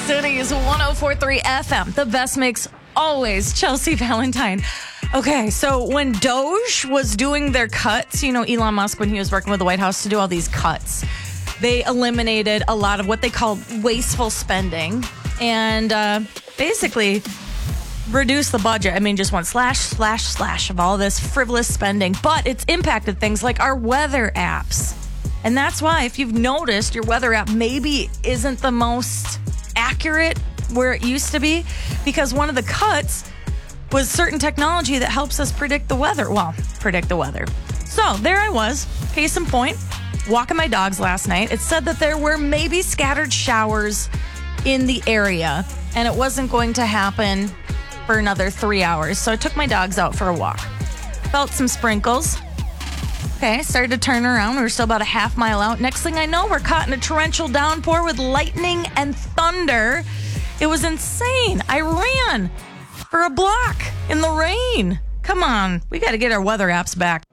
City's 104.3 FM. The best mix always. Chelsea Valentine. Okay, so when Doge was doing their cuts, you know, Elon Musk, when he was working with the White House to do all these cuts, they eliminated a lot of what they called wasteful spending and basically reduced the budget. I mean, just went slash of all this frivolous spending. But it's impacted things like our weather apps. And that's why, if you've noticed, your weather app maybe isn't the most accurate where it used to be, because one of the cuts was certain technology that helps us predict the weather. Well, predict the weather. So there I was, case in point, walking my dogs last night. It said that there were maybe scattered showers in the area, and it wasn't going to happen for another 3 hours. So I took my dogs out for a walk. Felt some sprinkles. Okay, started to turn around. We were still about a half mile out. Next thing I know, we're caught in a torrential downpour with lightning and thunder. It was insane. I ran for a block in the rain. Come on, we got to get our weather apps back.